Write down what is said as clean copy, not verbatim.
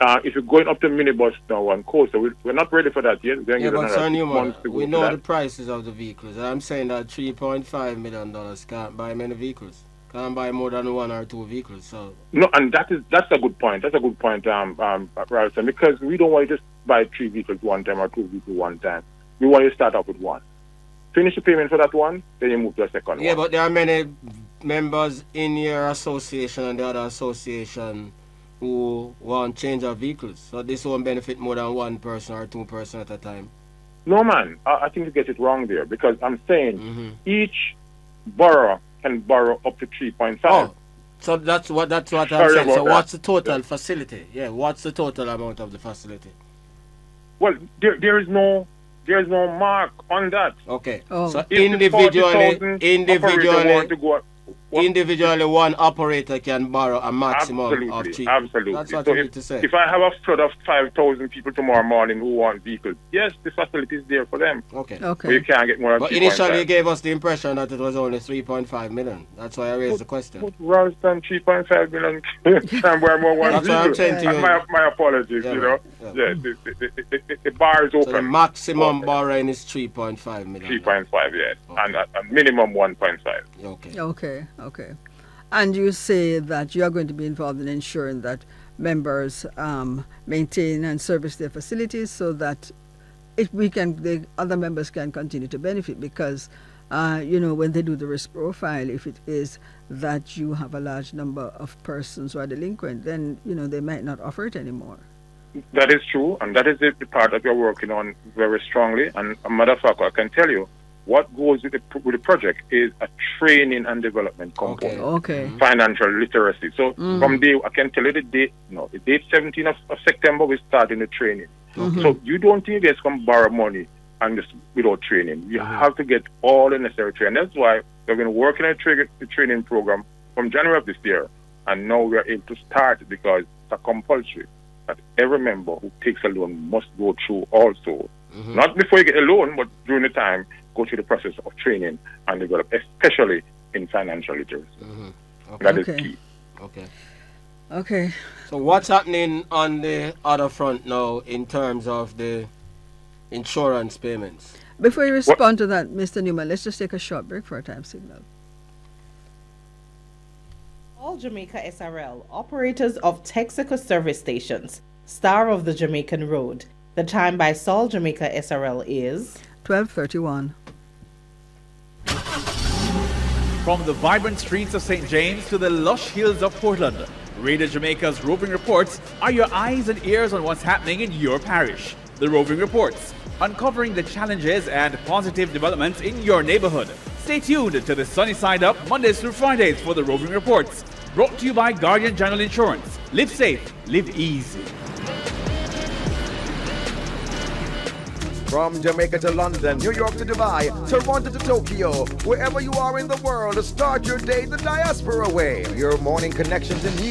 if you're going up to minibus now on coaster, we're not ready for that yet. We're going Yeah, to but get Sir another 6 Newman, months to we go know to the that. prices of the vehicles. I'm saying that $3.5 million can't buy many vehicles. Can't buy more than one or two vehicles. So No, and that's a good point. That's a good point, Ralston, because we don't want to just buy 3 vehicles one time or 2 vehicles one time. We want you to start off with one. Finish the payment for that one, then you move to a second yeah, one. but there are many members in your association and the other association who want change of vehicles. So this won't benefit more than one person or two person at a time. No, man, I think you get it wrong there because I'm saying each borough can borrow up to 3.5. Oh, so that's what I'm Sorry saying. So about what's that. the total facility? Yeah, what's the total amount of the facility? Well, there is no mark on that. Okay. Oh. So If the 40,000 operator want to go, individually one operator can borrow a maximum of absolutely, 3. absolutely. That's what So you need to say. if I have a flood of 5,000 people tomorrow morning who want vehicles, yes, the facility is there for them. Okay. But you can't get more than But 3.5. initially you gave us the impression that it was only 3.5 million. That's why I raised the question. But Ralston, 3.5 million can buy more one That's what I'm vehicle. saying to you. My apologies, Yeah, you know. yeah. Yeah, the bar is open. So the maximum borrowing is 3.5 million. 3.5, yes. Okay. And a minimum 1.5. Okay. Okay. And you say that you are going to be involved in ensuring that members maintain and service their facilities so that the other members can continue to benefit because, when they do the risk profile, if it is that you have a large number of persons who are delinquent, then, they might not offer it anymore. That is true, and that is the part that we're working on very strongly. And a matter of fact, I can tell you, what goes with the project is a training and development component. Okay. Financial literacy. So from day, I can tell you the date 17th of September, we start in the training. So you don't think you guys can borrow money and just without training. You have to get all the necessary training. That's why we've been working on the training program from January of this year, and now we are able to start because it's a compulsory that every member who takes a loan must go through also. Not before you get a loan, but during the time, go through the process of training and develop, especially in financial literacy. Okay. That is key. Okay. So what's happening on the other front now in terms of the insurance payments? Before you respond to that, Mr. Newman, let's just take a short break for a time signal. All Jamaica SRL, operators of Texaco service stations, Star of the Jamaican Road. The time by Sol Jamaica SRL is 12:31. From the vibrant streets of St. James to the lush hills of Portland, Radio Jamaica's Roving Reports are your eyes and ears on what's happening in your parish. The Roving Reports, uncovering the challenges and positive developments in your neighborhood. Stay tuned to the Sunny Side Up Mondays through Fridays for the Roving Reports. Brought to you by Guardian General Insurance. Live safe, live easy. From Jamaica to London, New York to Dubai, Toronto to Tokyo, wherever you are in the world, start your day the diaspora way. Your morning connections and news.